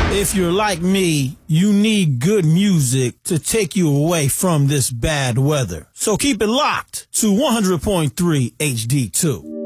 If you're like me, you need good music to take you away from this bad weather. So keep it locked to 100.3 HD2.